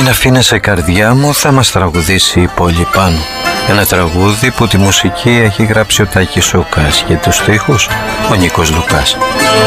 Αν αφήνεσαι καρδιά μου θα μας τραγουδήσει η πόλη πάνω. Ένα τραγούδι που τη μουσική έχει γράψει ο Τάκης Σούκας και τους στίχους ο Νίκος Λουκάς.